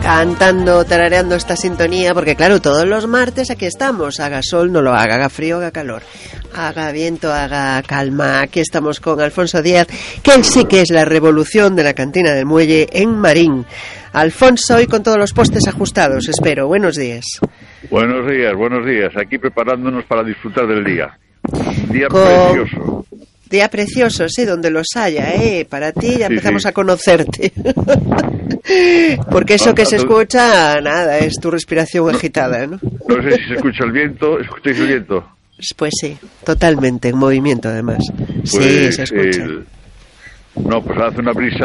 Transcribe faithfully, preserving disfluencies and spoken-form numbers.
cantando, tarareando esta sintonía, porque claro, todos los martes aquí estamos, haga sol, no lo haga, haga frío, haga calor, haga viento, haga calma, aquí estamos con Alfonso Díaz, que él sí que es la revolución de la cantina del muelle en Marín. Alfonso, hoy con todos los postes ajustados, espero. Buenos días. Buenos días, buenos días, aquí preparándonos para disfrutar del día. Un día con... precioso. Día precioso, sí, donde los haya, ¿eh? Para ti ya sí, empezamos sí. a conocerte. Porque eso que se escucha, nada, es tu respiración agitada, ¿no? No sé si se escucha el viento, ¿escucháis el viento? Pues sí, totalmente, en movimiento además. Pues, sí, se escucha. El... No, pues hace una brisa